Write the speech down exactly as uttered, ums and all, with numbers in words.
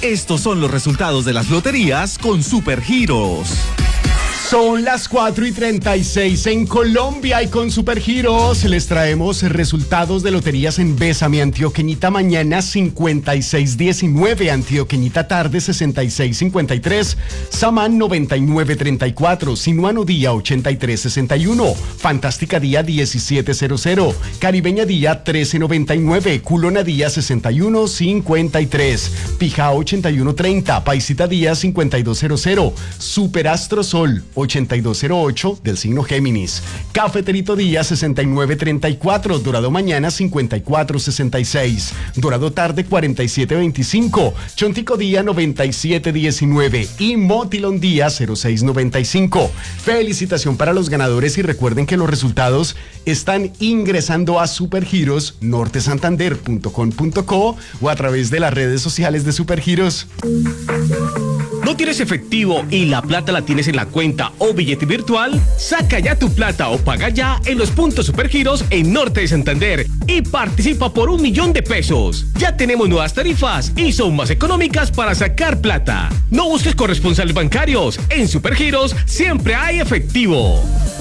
Estos son los resultados de las loterías con Supergiros. Son las cuatro y treinta y seis en Colombia y con Supergiros les traemos resultados de loterías en Bésame. Antioqueñita mañana cincuenta y seis diecinueve, Antioqueñita tarde sesenta y seis cincuenta y tres, Samán noventa y nueve treinta y cuatro, Sinuano día ochenta y tres sesenta y uno, Fantástica día diecisiete cero cero, Caribeña día trece noventa y nueve, Culona día sesenta y uno cincuenta y tres, Pijao ochenta y uno treinta, Paisita día cincuenta y dos cero cero, Superastro Sol ochenta y dos cero ocho del signo Géminis, Cafeterito día sesenta y nueve treinta y cuatro, Dorado mañana cincuenta y cuatro sesenta y seis, Dorado tarde cuarenta y siete veinticinco, Chontico día noventa y siete diecinueve y Motilón día cero seis noventa y cinco. Felicitación para los ganadores y recuerden que los resultados están ingresando a supergiros norte santander punto com punto co o a través de las redes sociales de Supergiros. ¿No tienes efectivo y la plata la tienes en la cuenta o billete virtual? Saca ya tu plata o paga ya en los puntos Supergiros en Norte de Santander y participa por un millón de pesos. Ya tenemos nuevas tarifas y son más económicas para sacar plata. No busques corresponsales bancarios. En Supergiros siempre hay efectivo.